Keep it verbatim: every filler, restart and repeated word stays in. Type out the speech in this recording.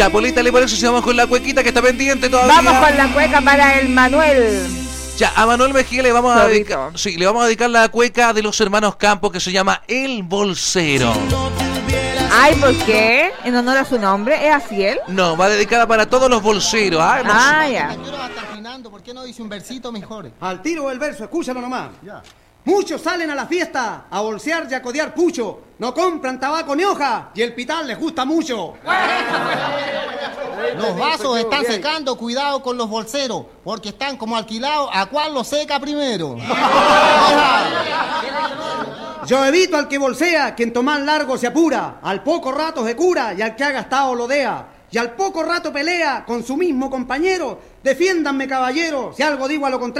Ya, Polita, le parece si vamos con la cuequita que está pendiente todavía. Vamos con la cueca para el Manuel. Ya, a Manuel Mejía le vamos a dedicar, sí, le vamos a dedicar la cueca de los hermanos Campos que se llama El Bolsero. Ay, ¿por qué? ¿En honor a su nombre? ¿Es así él? No, va dedicada para todos los bolseros. Ah, los... ah ya. ¿Por qué no dice un versito mejor? Al tiro el verso, escúchalo nomás. Ya. Muchos salen a la fiesta a bolsear y a codear pucho. No compran tabaco ni hoja y el pital les gusta mucho. Los vasos están secando, cuidado con los bolseros, porque están como alquilados, ¿a cuál lo seca primero? Yo evito al que bolsea, que en tomar largo se apura, al poco rato se cura y al que ha gastado lo dea. Y al poco rato pelea con su mismo compañero. Defiéndanme, caballero, si algo digo a lo contrario.